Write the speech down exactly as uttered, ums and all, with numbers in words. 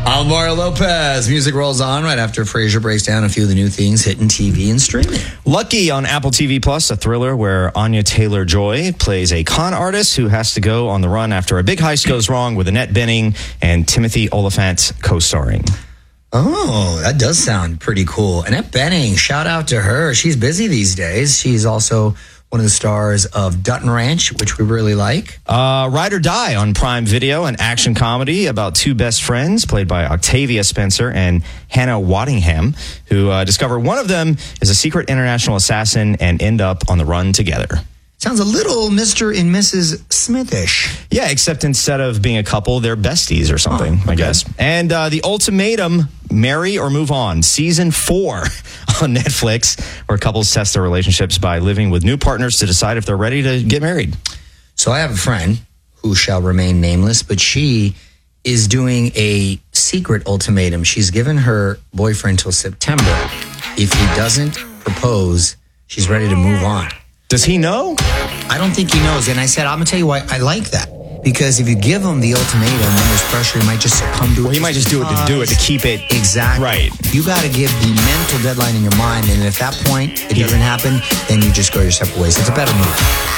Alvaro Lopez. Music rolls on right after Frasier breaks down a few of the new things hitting T V and streaming. Lucky on Apple T V Plus, a thriller where Anya Taylor-Joy plays a con artist who has to go on the run after a big heist goes wrong, with Annette Bening and Timothy Olyphant co-starring. Oh, that does sound pretty cool. Annette Bening, shout out to her. She's busy these days. She's also one of the stars of Dutton Ranch, which we really like. Uh, Ride or Die on Prime Video, an action comedy about two best friends played by Octavia Spencer and Hannah Waddingham, who uh, discover one of them is a secret international assassin and end up on the run together. Sounds a little Mister and Missus Smithish. Yeah, except instead of being a couple, they're besties or something, oh, okay. I guess. And uh, The Ultimatum, Marry or Move On, season four on Netflix, where couples test their relationships by living with new partners to decide if they're ready to get married. So I have a friend who shall remain nameless, but she is doing a secret ultimatum. She's given her boyfriend till September. If he doesn't propose, she's ready to move on. Does he know? I don't think he knows. And I said, I'm going to tell you why I like that. Because if you give him the ultimatum, then there's pressure. He might just succumb to it. Well, he might just do it to do it, to keep it. Exactly. Right. You got to give the mental deadline in your mind. And at that point, it doesn't happen, then you just go your separate ways. It's a better move.